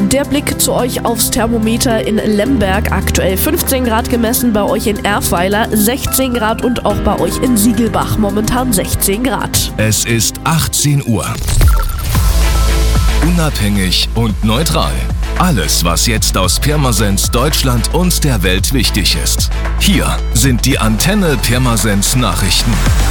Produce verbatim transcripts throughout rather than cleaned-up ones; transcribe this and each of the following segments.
Der Blick zu euch aufs Thermometer in Lemberg. Aktuell fünfzehn Grad gemessen, bei euch in Erfweiler sechzehn Grad und auch bei euch in Siegelbach momentan sechzehn Grad. Es ist achtzehn Uhr. Unabhängig und neutral. Alles, was jetzt aus Pirmasens, Deutschland und der Welt wichtig ist. Hier sind die Antenne Pirmasens Nachrichten.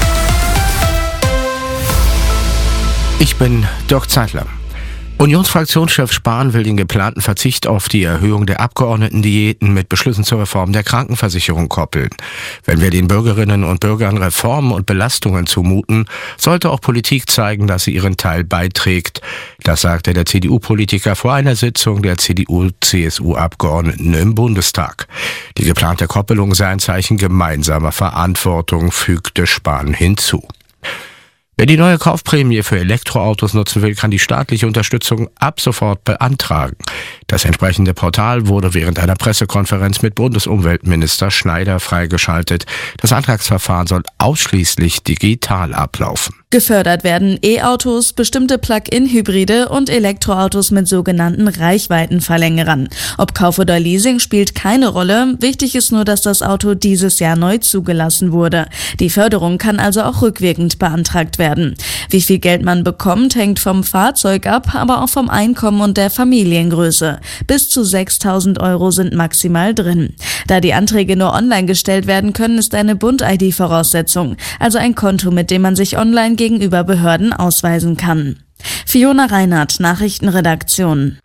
Ich bin Dirk Zeitler. Unionsfraktionschef Spahn will den geplanten Verzicht auf die Erhöhung der Abgeordnetendiäten mit Beschlüssen zur Reform der Krankenversicherung koppeln. Wenn wir den Bürgerinnen und Bürgern Reformen und Belastungen zumuten, sollte auch Politik zeigen, dass sie ihren Teil beiträgt. Das sagte der C D U-Politiker vor einer Sitzung der C D U-C S U-Abgeordneten im Bundestag. Die geplante Koppelung sei ein Zeichen gemeinsamer Verantwortung, fügte Spahn hinzu. Wer die neue Kaufprämie für Elektroautos nutzen will, kann die staatliche Unterstützung ab sofort beantragen. Das entsprechende Portal wurde während einer Pressekonferenz mit Bundesumweltminister Schneider freigeschaltet. Das Antragsverfahren soll ausschließlich digital ablaufen. Gefördert werden E-Autos, bestimmte Plug-in-Hybride und Elektroautos mit sogenannten Reichweitenverlängerern. Ob Kauf oder Leasing spielt keine Rolle. Wichtig ist nur, dass das Auto dieses Jahr neu zugelassen wurde. Die Förderung kann also auch rückwirkend beantragt werden. Wie viel Geld man bekommt, hängt vom Fahrzeug ab, aber auch vom Einkommen und der Familiengröße. Bis zu sechstausend Euro sind maximal drin. Da die Anträge nur online gestellt werden können, ist eine Bund-I D Voraussetzung, also ein Konto, mit dem man sich online gegenüber Behörden ausweisen kann. Fiona Reinhardt, Nachrichtenredaktion.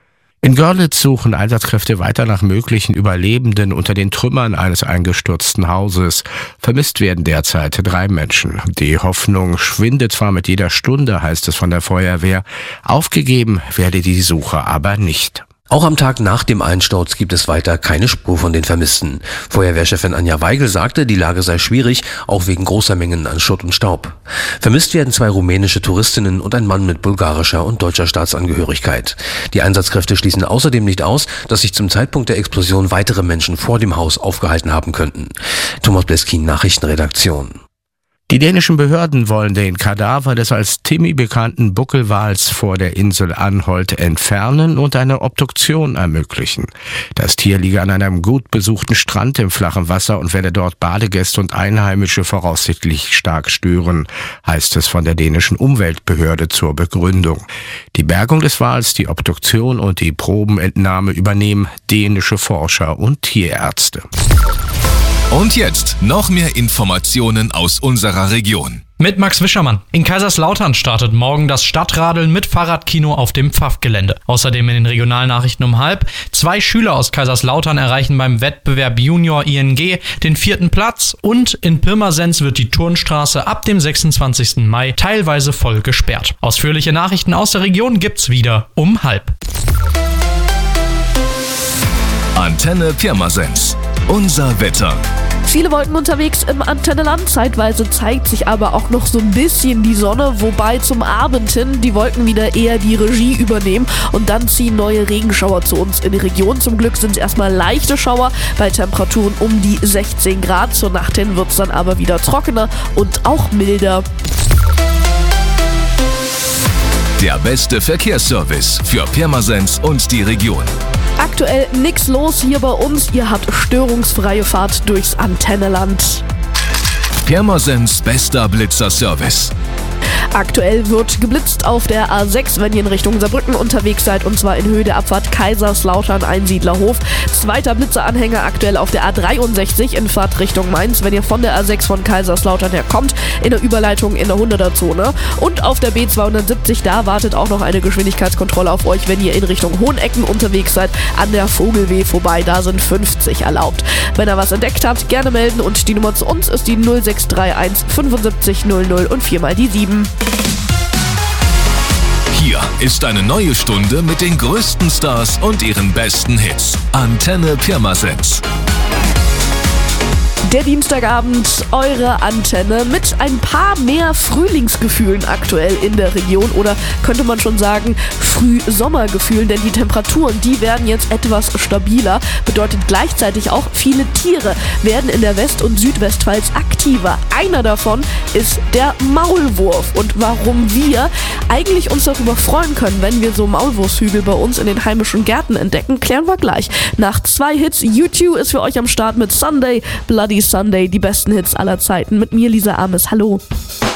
In Görlitz suchen Einsatzkräfte weiter nach möglichen Überlebenden unter den Trümmern eines eingestürzten Hauses. Vermisst werden derzeit drei Menschen. Die Hoffnung schwindet zwar mit jeder Stunde, heißt es von der Feuerwehr. Aufgegeben werde die Suche aber nicht. Auch am Tag nach dem Einsturz gibt es weiter keine Spur von den Vermissten. Feuerwehrchefin Anja Weigel sagte, die Lage sei schwierig, auch wegen großer Mengen an Schutt und Staub. Vermisst werden zwei rumänische Touristinnen und ein Mann mit bulgarischer und deutscher Staatsangehörigkeit. Die Einsatzkräfte schließen außerdem nicht aus, dass sich zum Zeitpunkt der Explosion weitere Menschen vor dem Haus aufgehalten haben könnten. Thomas Bleskin, Nachrichtenredaktion. Die dänischen Behörden wollen den Kadaver des als Timmy bekannten Buckelwals vor der Insel Anholt entfernen und eine Obduktion ermöglichen. Das Tier liege an einem gut besuchten Strand im flachen Wasser und werde dort Badegäste und Einheimische voraussichtlich stark stören, heißt es von der dänischen Umweltbehörde zur Begründung. Die Bergung des Wals, die Obduktion und die Probenentnahme übernehmen dänische Forscher und Tierärzte. Und jetzt noch mehr Informationen aus unserer Region. Mit Max Wischermann. In Kaiserslautern startet morgen das Stadtradeln mit Fahrradkino auf dem Pfaff-Gelände. Außerdem in den Regionalnachrichten um halb. Zwei Schüler aus Kaiserslautern erreichen beim Wettbewerb Junior I N G den vierten Platz. Und in Pirmasens wird die Turnstraße ab dem sechsundzwanzigsten Mai teilweise voll gesperrt. Ausführliche Nachrichten aus der Region gibt's wieder um halb. Antenne Pirmasens. Unser Wetter. Viele wollten unterwegs im Antenneland, zeitweise zeigt sich aber auch noch so ein bisschen die Sonne, wobei zum Abend hin die Wolken wieder eher die Regie übernehmen und dann ziehen neue Regenschauer zu uns in die Region. Zum Glück sind es erstmal leichte Schauer bei Temperaturen um die sechzehn Grad. Zur Nacht hin wird es dann aber wieder trockener und auch milder. Der beste Verkehrsservice für Pirmasens und die Region. Aktuell nix los hier bei uns. Ihr habt störungsfreie Fahrt durchs Antenneland. Pirmasens bester Blitzerservice. Aktuell wird geblitzt auf der A sechs, wenn ihr in Richtung Saarbrücken unterwegs seid, und zwar in Höhe der Abfahrt Kaiserslautern Einsiedlerhof. Zweiter Blitzeranhänger aktuell auf der A dreiundsechzig in Fahrtrichtung Mainz, wenn ihr von der A sechs von Kaiserslautern her kommt, in der Überleitung in der hunderter-Zone. Und auf der B zweihundertsiebzig, da wartet auch noch eine Geschwindigkeitskontrolle auf euch, wenn ihr in Richtung Hohenecken unterwegs seid, an der Vogelweh vorbei, da sind fünfzig erlaubt. Wenn ihr was entdeckt habt, gerne melden, und die Nummer zu uns ist die null sechs drei eins fünfundsiebzig null null und viermal die sieben. Hier ist eine neue Stunde mit den größten Stars und ihren besten Hits. Antenne Pirmasens. Der Dienstagabend, eure Antenne mit ein paar mehr Frühlingsgefühlen aktuell in der Region oder könnte man schon sagen Frühsommergefühlen, denn die Temperaturen, die werden jetzt etwas stabiler, bedeutet gleichzeitig auch viele Tiere werden in der West- und Südwestpfalz aktiver. Einer davon ist der Maulwurf und warum wir eigentlich uns darüber freuen können, wenn wir so Maulwurfshügel bei uns in den heimischen Gärten entdecken, klären wir gleich. Nach zwei Hits, U zwei ist für euch am Start mit Sunday, Bloody Sunday, die besten Hits aller Zeiten. Mit mir, Lisa Ames. Hallo.